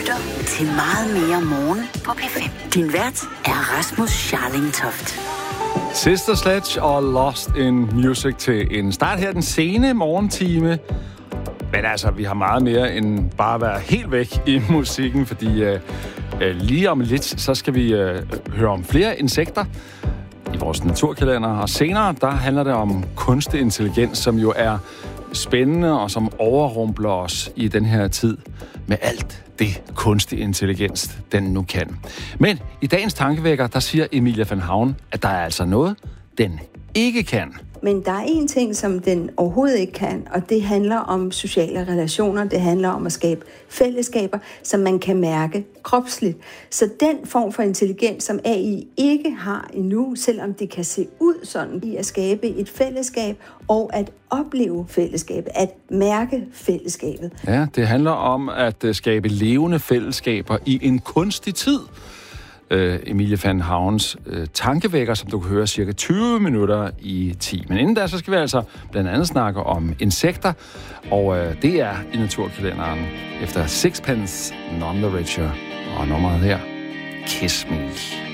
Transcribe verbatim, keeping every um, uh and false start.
lytter til Meget mere morgen på P fem. Din vært er Rasmus Scharling Toft. Sister Sledge og Lost in Music til en start her den sene morgentime. Men altså, vi har meget mere end bare at være helt væk i musikken, fordi øh, øh, lige om lidt, så skal vi øh, høre om flere insekter i vores naturkalender. Og senere, der handler det om kunstig intelligens, som jo er spændende og som overrumpler os i den her tid med alt det kunstig intelligens, den nu kan. Men i dagens tankevækker, der siger Emilia van Havn, at der er altså noget, den ikke kan. Men der er en ting, som den overhovedet ikke kan, og det handler om sociale relationer. Det handler om at skabe fællesskaber, som man kan mærke kropsligt. Så den form for intelligens, som A I ikke har endnu, selvom det kan se ud sådan i at skabe et fællesskab og at opleve fællesskabet, at mærke fællesskabet. Ja, det handler om at skabe levende fællesskaber i en kunstig tid. Uh, Emilie van Havns uh, tankevækker, som du kan høre cirka tyve minutter i ti. Men inden da, så skal vi altså blandt andet snakke om insekter, og uh, det er i naturkalenderen efter Sixpence None the Richer, og nummeret her, Kiss Me.